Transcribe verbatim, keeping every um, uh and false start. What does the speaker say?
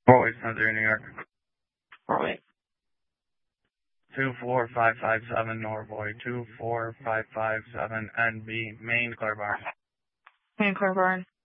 Boys, Northern New York. Right. two four five five seven Norvoy, two four five five seven N B, Main Clarbarn. Main Clarbarn.